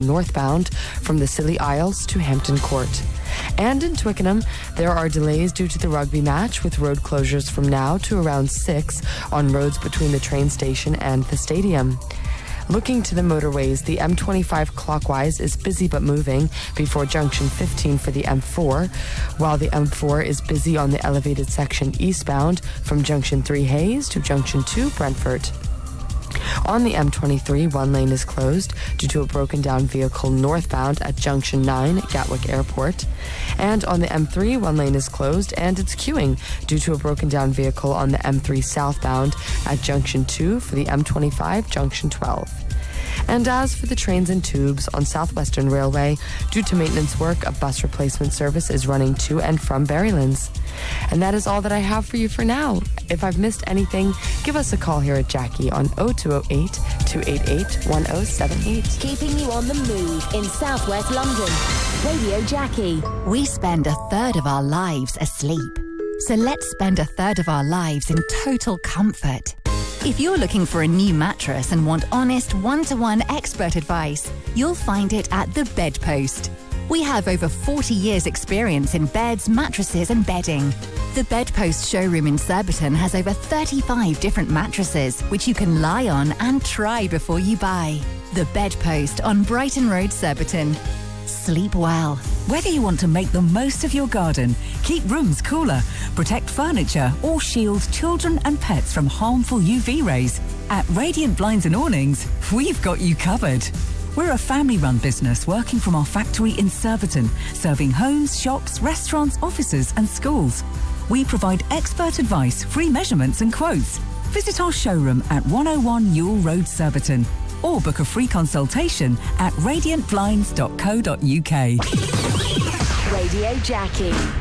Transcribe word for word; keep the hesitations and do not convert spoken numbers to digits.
northbound from the Scilly Isles to Hampton Court. And in Twickenham, there are delays due to the rugby match, with road closures from now to around six on roads between the train station and the stadium. Looking to the motorways, the M twenty-five clockwise is busy but moving before junction fifteen for the M four, while the M four is busy on the elevated section eastbound from junction three Hayes to junction two Brentford. On the M twenty-three, one lane is closed due to a broken down vehicle northbound at junction nine Gatwick Airport. And on the M three, one lane is closed and it's queuing due to a broken down vehicle on the M three southbound at junction two for the M twenty-five junction twelve. And as for the trains and tubes on South Western Railway, due to maintenance work, a bus replacement service is running to and from Berrylands. And that is all that I have for you for now. If I've missed anything, give us a call here at Jackie on oh two oh eight, two eight eight, one oh seven eight. Keeping you on the move in southwest London. Radio Jackie. We spend a third of our lives asleep. So let's spend a third of our lives in total comfort. If you're looking for a new mattress and want honest, one-to-one expert advice, you'll find it at The Bedpost. We have over forty years experience in beds, mattresses and bedding. The Bedpost showroom in Surbiton has over thirty-five different mattresses, which you can lie on and try before you buy. The Bedpost on Brighton Road, Surbiton. Sleep well. Whether you want to make the most of your garden, keep rooms cooler, protect furniture or shield children and pets from harmful U V rays, at Radiant Blinds and Awnings, we've got you covered. We're a family-run business working from our factory in Surbiton, serving homes, shops, restaurants, offices and schools. We provide expert advice, free measurements and quotes. Visit our showroom at one oh one Newell Road, Surbiton, or book a free consultation at radiant blinds dot co dot uk. Radio Jackie.